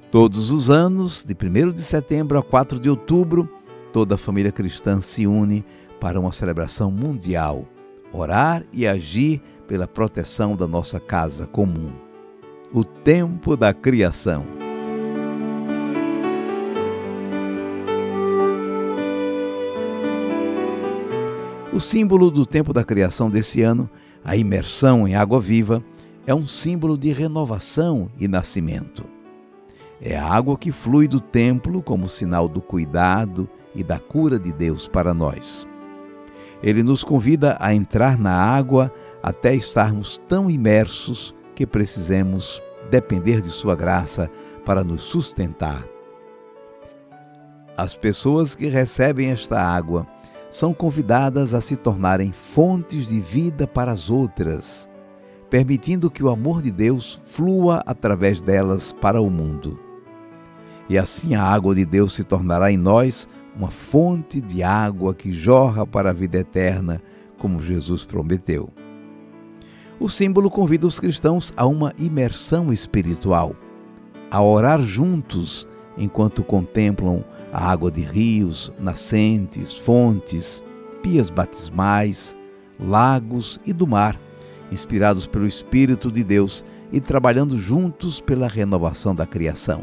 Todos os anos, de 1º de setembro a 4 de outubro, toda a família cristã se une para uma celebração mundial, orar e agir pela proteção da nossa casa comum. O tempo da criação. O símbolo do tempo da criação desse ano, a imersão em água viva, é um símbolo de renovação e nascimento. É a água que flui do templo como sinal do cuidado e da cura de Deus para nós. Ele nos convida a entrar na água até estarmos tão imersos que precisemos depender de sua graça para nos sustentar. As pessoas que recebem esta água são convidadas a se tornarem fontes de vida para as outras, permitindo que o amor de Deus flua através delas para o mundo. E assim a água de Deus se tornará em nós uma fonte de água que jorra para a vida eterna, como Jesus prometeu. O símbolo convida os cristãos a uma imersão espiritual, a orar juntos enquanto contemplam a água de rios, nascentes, fontes, pias batismais, lagos e do mar, inspirados pelo Espírito de Deus e trabalhando juntos pela renovação da criação.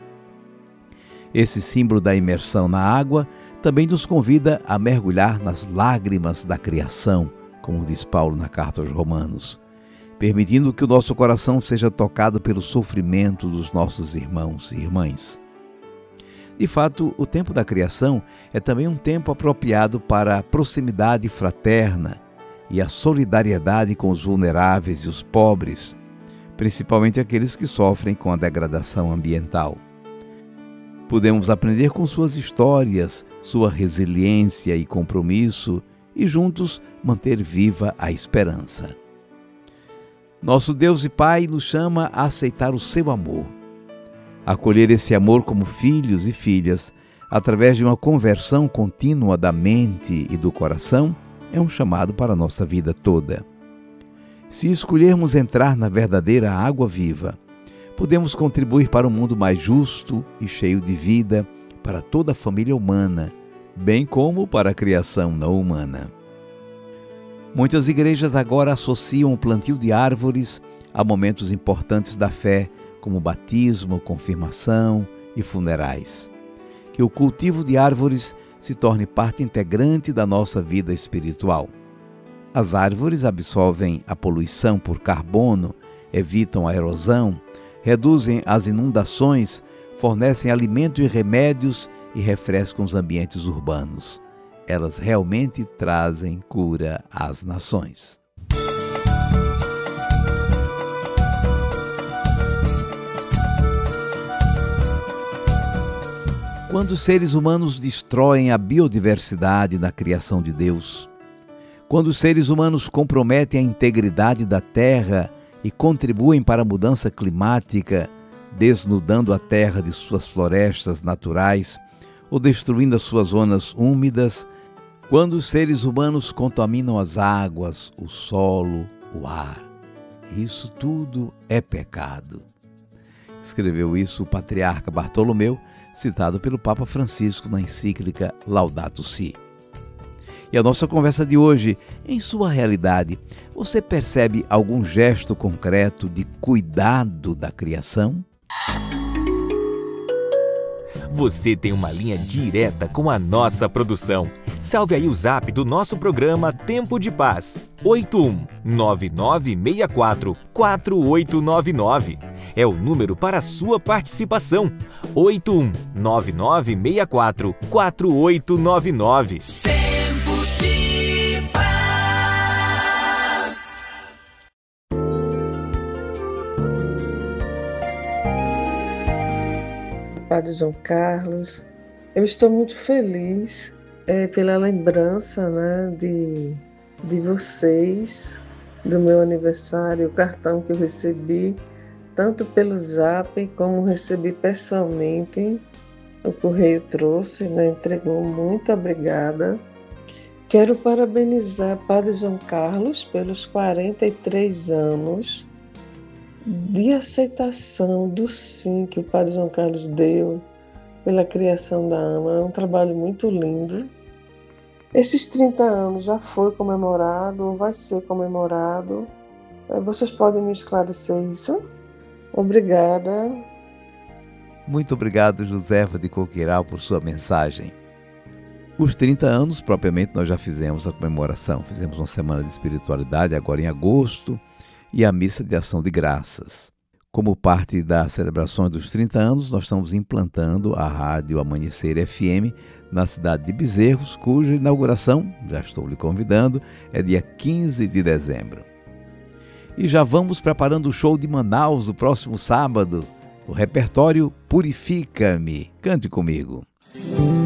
Esse símbolo da imersão na água também nos convida a mergulhar nas lágrimas da criação, como diz Paulo na carta aos Romanos, permitindo que o nosso coração seja tocado pelo sofrimento dos nossos irmãos e irmãs. De fato, o tempo da criação é também um tempo apropriado para a proximidade fraterna e a solidariedade com os vulneráveis e os pobres, principalmente aqueles que sofrem com a degradação ambiental. Podemos aprender com suas histórias, sua resiliência e compromisso e juntos manter viva a esperança. Nosso Deus e Pai nos chama a aceitar o seu amor. Acolher esse amor como filhos e filhas, através de uma conversão contínua da mente e do coração, é um chamado para a nossa vida toda. Se escolhermos entrar na verdadeira água viva, podemos contribuir para um mundo mais justo e cheio de vida para toda a família humana, bem como para a criação não humana. Muitas igrejas agora associam o plantio de árvores a momentos importantes da fé, como batismo, confirmação e funerais. Que o cultivo de árvores se torne parte integrante da nossa vida espiritual. As árvores absorvem a poluição por carbono, evitam a erosão, reduzem as inundações, fornecem alimento e remédios e refrescam os ambientes urbanos. Elas realmente trazem cura às nações. Quando os seres humanos destroem a biodiversidade da criação de Deus, quando os seres humanos comprometem a integridade da terra e contribuem para a mudança climática, desnudando a terra de suas florestas naturais ou destruindo as suas zonas úmidas, quando os seres humanos contaminam as águas, o solo, o ar, isso tudo é pecado. Escreveu isso o patriarca Bartolomeu, citado pelo Papa Francisco na encíclica Laudato Si. E a nossa conversa de hoje, em sua realidade, você percebe algum gesto concreto de cuidado da criação? Você tem uma linha direta com a nossa produção. Salve aí o zap do nosso programa Tempo de Paz, 8199644899. É o número para a sua participação, 8199644899. Tempo de Paz. Padre João Carlos, eu estou muito feliz pela lembrança, de vocês, do meu aniversário, o cartão que eu recebi, tanto pelo Zap como recebi pessoalmente. O correio trouxe, entregou. Muito obrigada. Quero parabenizar Padre João Carlos pelos 43 anos de aceitação do sim que o Padre João Carlos deu pela criação da AMA. É um trabalho muito lindo. Esses 30 anos já foi comemorado ou vai ser comemorado? Vocês podem me esclarecer isso? Obrigada. Muito obrigado, Josefa de Coqueiral, por sua mensagem. Os 30 anos, propriamente, nós já fizemos a comemoração. Fizemos uma semana de espiritualidade agora em agosto e a missa de ação de graças. Como parte das celebrações dos 30 anos, nós estamos implantando a Rádio Amanhecer FM na cidade de Bezerros, cuja inauguração, já estou lhe convidando, é dia 15 de dezembro. E já vamos preparando o show de Manaus no próximo sábado. O repertório Purifica-me. Cante comigo.